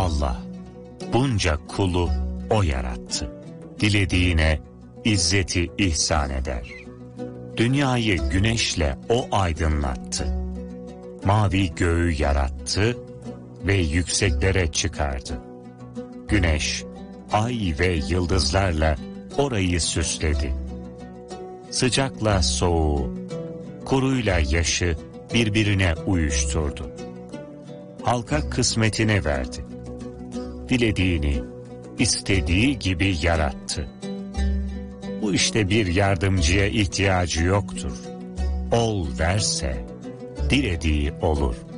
Allah bunca kulu O yarattı. Dilediğine izzeti ihsan eder. Dünyayı güneşle O aydınlattı. Mavi göğü yarattı ve yükseklere çıkardı. Güneş, ay ve yıldızlarla orayı süsledi. Sıcakla soğuğu, kuruyla yaşı birbirine uyuşturdu. Halka kısmetini verdi. Dilediğini, istediği gibi yarattı. Bu işte bir yardımcıya ihtiyacı yoktur. Ol verse, dilediği olur.